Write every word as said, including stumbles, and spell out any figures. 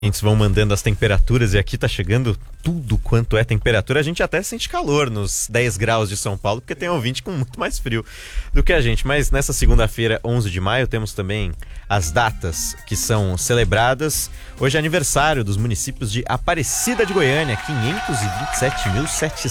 Eles vão mandando as temperaturas e aqui tá chegando tudo quanto é temperatura. A gente até sente calor nos dez graus de São Paulo, porque tem ouvinte com muito mais frio do que a gente. Mas nessa segunda-feira, onze de maio, temos também as datas que são celebradas. Hoje é aniversário dos municípios de Aparecida de Goiânia, quinhentos e vinte e sete mil